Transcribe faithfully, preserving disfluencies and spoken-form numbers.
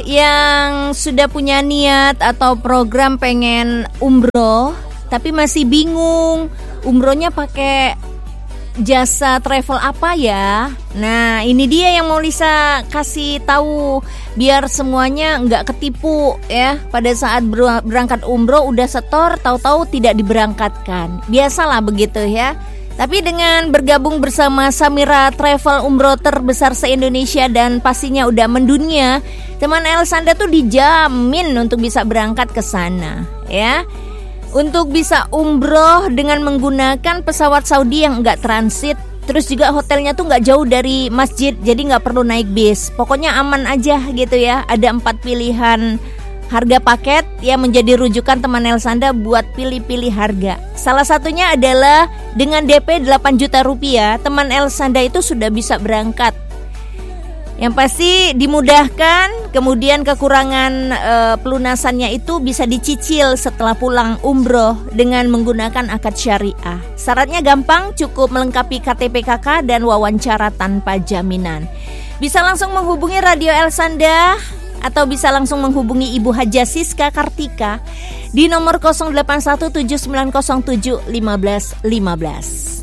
yang sudah punya niat atau program pengen umroh tapi masih bingung umrohnya pakai jasa travel apa ya? Nah, ini dia yang mau Lisa kasih tahu biar semuanya nggak ketipu ya. Pada saat berangkat umroh udah setor, tahu-tahu tidak diberangkatkan. Biasalah begitu ya. Tapi dengan bergabung bersama Samira Travel Umroh terbesar se-Indonesia dan pastinya udah mendunia, teman Elsanda tuh dijamin untuk bisa berangkat ke sana ya. Untuk bisa umroh dengan menggunakan pesawat Saudi yang enggak transit. Terus juga hotelnya tuh enggak jauh dari masjid, jadi enggak perlu naik bis. Pokoknya aman aja gitu ya. Ada empat pilihan harga paket yang menjadi rujukan teman Elsanda buat pilih-pilih harga. Salah satunya adalah dengan D P delapan juta rupiah, teman Elsanda itu sudah bisa berangkat. Yang pasti dimudahkan, kemudian kekurangan e, pelunasannya itu bisa dicicil setelah pulang umroh dengan menggunakan akad syariah. Syaratnya gampang, cukup melengkapi K T P K K dan wawancara tanpa jaminan. Bisa langsung menghubungi Radio Elsanda atau bisa langsung menghubungi Ibu Haja Siska Kartika di nomor nol delapan satu tujuh sembilan nol tujuh lima belas lima belas.